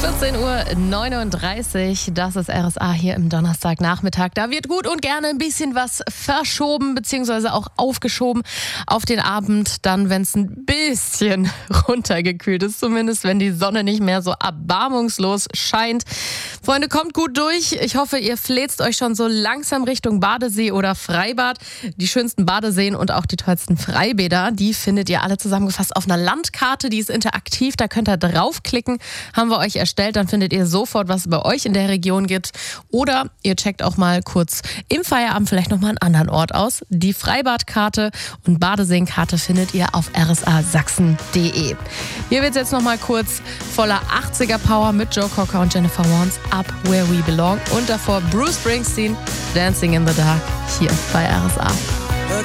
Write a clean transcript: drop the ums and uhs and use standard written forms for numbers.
14:39 Uhr, das ist RSA hier im Donnerstagnachmittag. Da wird gut und gerne ein bisschen was verschoben bzw. auch aufgeschoben auf den Abend, dann wenn es ein bisschen runtergekühlt ist, zumindest wenn die Sonne nicht mehr so erbarmungslos scheint. Freunde, kommt gut durch. Ich hoffe, ihr fläzt euch schon so langsam Richtung Badesee oder Freibad. Die schönsten Badeseen und auch die tollsten Freibäder, die findet ihr alle zusammengefasst auf einer Landkarte, die ist interaktiv, da könnt ihr draufklicken, haben wir euch erstellt, dann findet ihr sofort, was es bei euch in der Region gibt. Oder ihr checkt auch mal kurz im Feierabend vielleicht nochmal einen anderen Ort aus. Die Freibadkarte und Badeseenkarte findet ihr auf rsasachsen.de. Hier wird es jetzt nochmal kurz voller 80er Power mit Joe Cocker und Jennifer Warnes, Up Where We Belong. Und davor Bruce Springsteen, Dancing in the Dark, hier bei RSA.